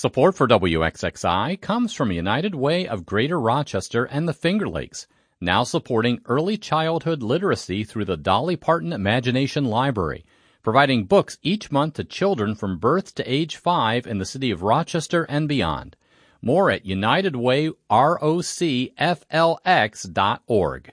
Support for WXXI comes from United Way of Greater Rochester and the Finger Lakes, now supporting early childhood literacy through the Dolly Parton Imagination Library, providing books each month to children from birth to age 5 in the city of Rochester and beyond. More at UnitedWayROCFLX.org.